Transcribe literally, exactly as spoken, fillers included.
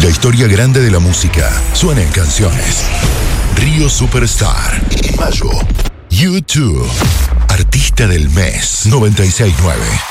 La historia grande de la música suena en canciones. Río Superstar. Mayo. YouTube. Artista del mes. noventa y seis nueve.